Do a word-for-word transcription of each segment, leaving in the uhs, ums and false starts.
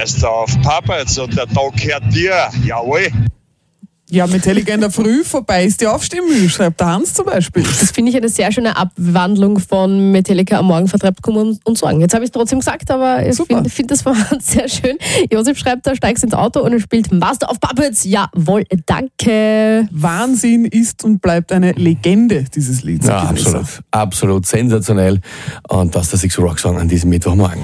speist du auf Puppets und der Tag gehört dir. Jawohl. Ja, Metallica in der Früh, vorbei ist die Aufstehmühle, schreibt der Hans zum Beispiel. Das finde ich eine sehr schöne Abwandlung von Metallica am Morgen vertreibt Kummer und Sorgen. Jetzt habe ich es trotzdem gesagt, aber ich finde find das von Hans sehr schön. Josef schreibt, da steigst ins Auto und er spielt Master of Puppets. Jawohl, danke. Wahnsinn ist und bleibt eine Legende, dieses Lied. Ja, absolut, absolut sensationell. Und das ist der Six Rock Song an diesem Mittwochmorgen.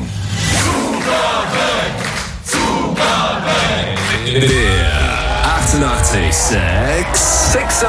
achtundachtzig sechs sechs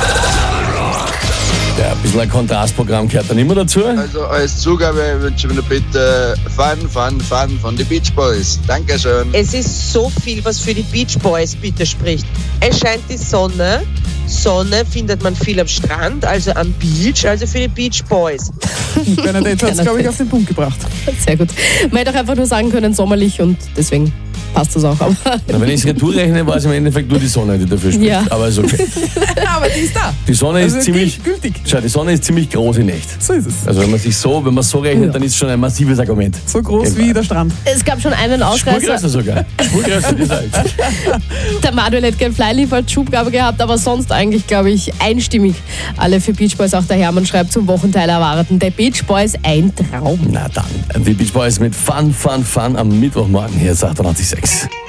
Ja, ein bisschen ein Kontrastprogramm gehört dann immer dazu. Also als Zugabe wünsche ich mir bitte Fun, Fun, Fun von den Beach Boys. Dankeschön. Es ist so viel, was für die Beach Boys bitte spricht. Es scheint die Sonne. Sonne findet man viel am Strand, also am Beach, also für die Beach Boys. Bernadette hat es, glaube ich, auf den Punkt gebracht. Sehr gut. Man hätte auch einfach nur sagen können, sommerlich, und deswegen passt das auch. Aber Na, wenn ich es retour rechne, war es im Endeffekt nur die Sonne, die dafür spricht. Ja. Aber ist okay. Aber die ist da. Die Sonne Also ist ziemlich gültig. Schau, die Sonne ist ziemlich groß in echt. So ist es. Also wenn man sich so, wenn man so rechnet, Ja. dann ist es schon ein massives Argument. So groß wie der Strand. es gab schon einen Spurgrößer Ausreißer. sogar. Spurgrößer dieser. Der Manuel hätte gern Flyleaf als Schubgabe gehabt, aber sonst eigentlich, glaube ich, einstimmig. Alle für Beach Boys, auch der Hermann schreibt, zum Wochenteil erwarten. Der Beach Boys, ein Traum. Na dann, die Beach Boys mit Fun, Fun, Fun am Mittwochmorgen hier, achtundachtzig Komma sechs.